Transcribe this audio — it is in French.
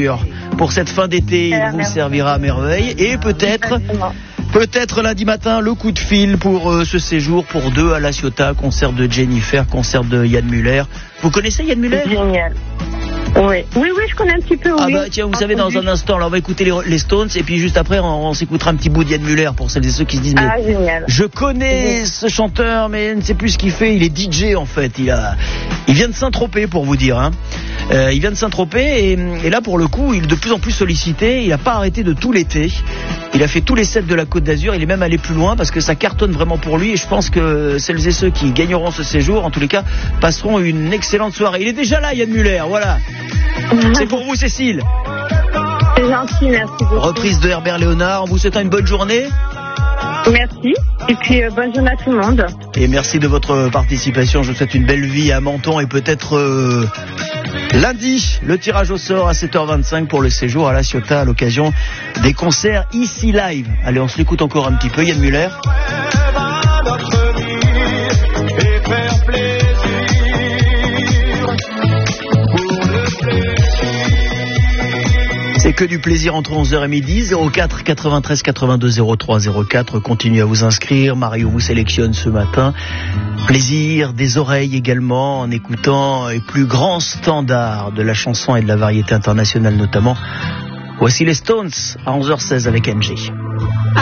sûr. Pour cette fin d'été, il vous servira à merveille. Et peut-être lundi matin, le coup de fil pour ce séjour pour 2 à La Ciotat, concert de Jennifer, concert de Yann Müller. Vous connaissez Yann Müller ? Génial. Oui, je connais un petit peu. Oui. Ah bah tiens, vous savez, dans un instant, là, on va écouter les Stones et puis juste après, on s'écoutera un petit bout de Yann Müller pour celles et ceux qui se disent mais génial. Je connais ce chanteur, mais je ne sais plus ce qu'il fait. Il est DJ en fait. Il vient de Saint-Tropez pour vous dire. Hein. Il vient de Saint-Tropez et là pour le coup, il est de plus en plus sollicité. Il n'a pas arrêté de tout l'été. Il a fait tous les sets de la Côte d'Azur. Il est même allé plus loin parce que ça cartonne vraiment pour lui. Et je pense que celles et ceux qui gagneront ce séjour, en tous les cas, passeront une excellente soirée. Il est déjà là, Yann Müller. Voilà. C'est pour vous, Cécile. C'est gentil, merci beaucoup. Reprise de Herbert Léonard. En vous souhaitant une bonne journée. Merci. Et puis, bonne journée à tout le monde. Et merci de votre participation. Je vous souhaite une belle vie à Menton et peut-être lundi, le tirage au sort à 7h25 pour le séjour à La Ciotat à l'occasion des concerts ici live. Allez, on se l'écoute encore un petit peu, Yann Müller. C'est que du plaisir entre 11h et midi. 04 93 82 03 04. Continuez à vous inscrire. Mario vous sélectionne ce matin. Plaisir des oreilles également en écoutant les plus grands standards de la chanson et de la variété internationale notamment. Voici les Stones à 11h16 avec MJ.